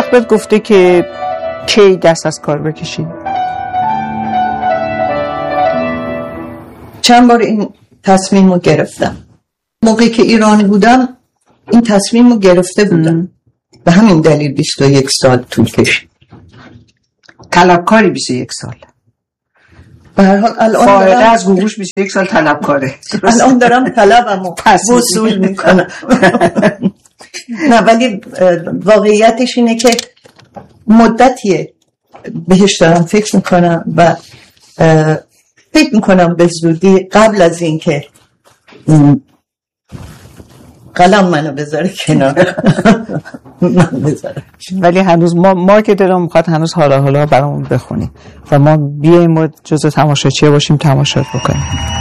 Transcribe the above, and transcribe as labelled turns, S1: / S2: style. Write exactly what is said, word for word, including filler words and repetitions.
S1: وقت بهت گفته که کی دست از کار بکشی؟
S2: چند بار این تصمیم رو گرفتم. موقعی که ایرانی بودم این تصمیم رو گرفته بودم، به همین دلیل بیست و یک سال طول کشید.
S1: طلبکاری بیست و یک سال.
S2: به هر حال الان
S1: فارغ از گوگوش بیست و یک سال طلبکاره.
S2: الان دارم طلبمو وصول میکنم. نه ولی واقعیتش اینه که مدتیه بهش دارم فکر میکنم و فکر میکنم به زودی قبل از این که قلم منو بذاره کنار من بذاره.
S1: ولی هنوز ما ما که دلم میخواد هنوز حالا حالا برامون بخونی و ما بیایم و جزء تماشاچی باشیم، تماشات بکنیم.